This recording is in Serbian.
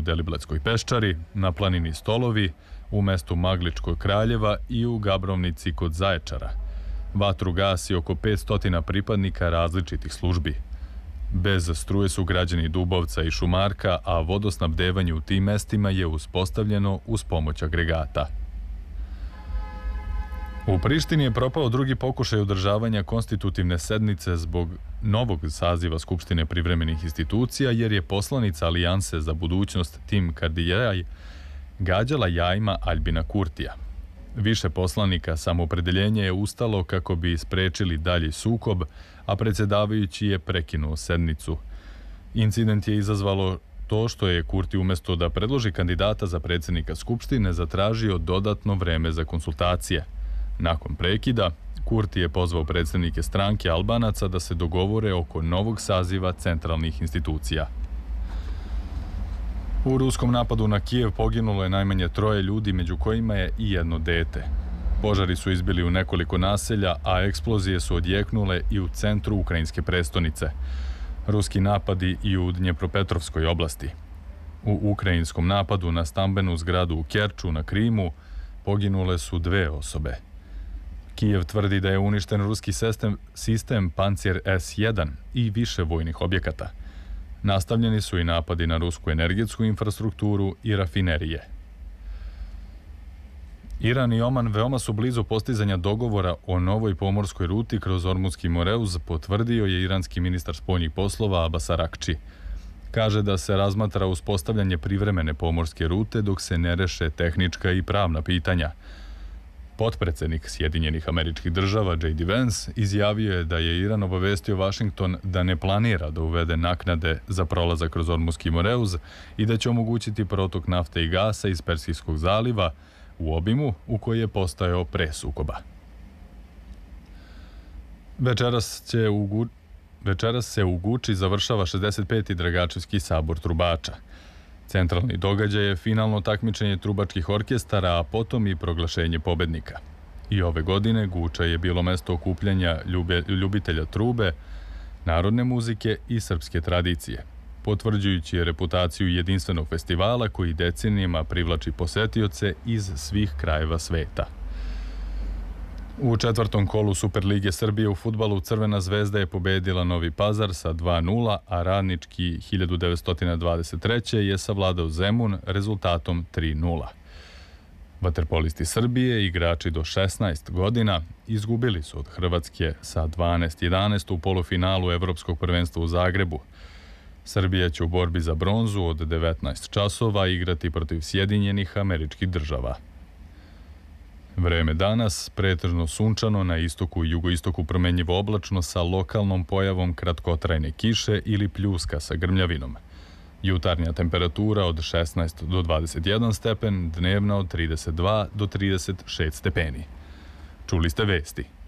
u Deliblatskoj peščari, na planini Stolovi, u mestu Magličkog Kraljeva i u Gabrovnici kod Zaječara. Vatru gasi oko 500 pripadnika različitih službi. Bez struje su građani Dubovca i Šumarka, a vodosnabdevanje u tim mestima je uspostavljeno uz pomoć agregata. U Prištini je propao drugi pokušaj održavanja konstitutivne sednice zbog novog saziva Skupštine privremenih institucija, jer je poslanica Alijanse za budućnost Tim Kardijaj gađala jajima Aljbina Kurtija. Više poslanika samoopredeljenja je ustalo kako bi sprečili dalji sukob, a predsjedavajući je prekinuo sednicu. Incident je izazvalo to što je Kurti umjesto da predloži kandidata za predsjednika Skupštine zatražio dodatno vreme za konsultacije. Nakon prekida, Kurti je pozvao predsjednike stranke Albanaca da se dogovore oko novog saziva centralnih institucija. U ruskom napadu na Kijev poginulo je najmanje 3 ljudi, među kojima je i jedno dete. Požari su izbili u nekoliko naselja, a eksplozije su odjeknule i u centru ukrajinske prestonice. Ruski napadi i u Dnjepropetrovskoj oblasti. U ukrajinskom napadu na stambenu zgradu u Kerču na Krimu poginule su 2 osobe. Kijev tvrdi da je uništen ruski sistem Pancir S-1 i više vojnih objekata. Nastavljeni su i napadi na rusku energetsku infrastrukturu i rafinerije. Iran i Oman veoma su blizu postizanja dogovora o novoj pomorskoj ruti kroz Ormuzski Moreuz, potvrdio je iranski ministar spoljnih poslova Abbas Araghči. Kaže da se razmatra uspostavljanje privremene pomorske rute dok se ne reše tehnička i pravna pitanja. Potpredsjednik Sjedinjenih Američkih Država J.D. Vance izjavio je da je Iran obavestio Washington da ne planira da uvede naknade za prolazak kroz Ormuzski Moreuz i da će omogućiti protok nafte i gasa iz Persijskog zaliva u obimu u koji je postojao pre sukoba. Večeras se u Guči završava 65. Dragačevski sabor trubača. Centralni događaj je finalno takmičenje trubačkih orkestara, a potom i proglašenje pobednika. I ove godine Guča je bilo mesto okupljanja ljubitelja trube, narodne muzike i srpske tradicije, potvrđujući je reputaciju jedinstvenog festivala koji decenijama privlači posetioce iz svih krajeva sveta. U 4. kolu Superlige Srbije u fudbalu Crvena zvezda je pobedila Novi Pazar sa 2:0, a Radnički 1923. je savladao Zemun rezultatom 3:0. Vaterpolisti Srbije, igrači do 16 godina, izgubili su od Hrvatske sa 12:11 u polufinalu Evropskog prvenstva u Zagrebu. Srbija će u borbi za bronzu od 19 časova igrati protiv Sjedinjenih Američkih Država. Vreme danas pretežno sunčano, na istoku i jugoistoku promenljivo oblačno sa lokalnom pojavom kratkotrajne kiše ili pljuska sa grmljavinom. Jutarnja temperatura od 16 do 21 stepen, dnevna od 32 do 36 stepeni. Čuli ste vesti.